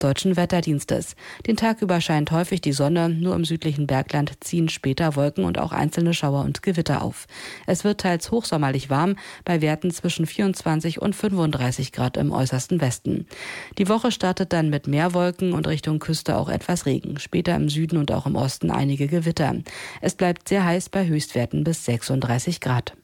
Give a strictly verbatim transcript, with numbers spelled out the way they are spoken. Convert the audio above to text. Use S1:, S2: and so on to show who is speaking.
S1: Deutschen Wetterdienstes. Den Tag über scheint häufig die Sonne, nur im südlichen Bergland ziehen später Wolken und auch einzelne Schauer und Gewitter auf. Es wird teils hochsommerlich warm, bei Werten zwischen vierundzwanzig und fünfunddreißig Grad im äußersten Westen. Die Woche startet dann mit mehr Wolken und Richtung Küste auch etwas Regen. Später im Süden und auch im Osten einige Gewitter. Es bleibt sehr heiß bei Höchstwerten bis sechsunddreißig Grad.